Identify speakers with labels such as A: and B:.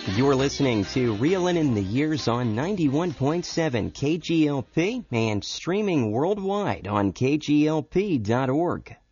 A: You're listening to Reelin' in the Years on 91.7 KGLP and streaming worldwide on KGLP.org.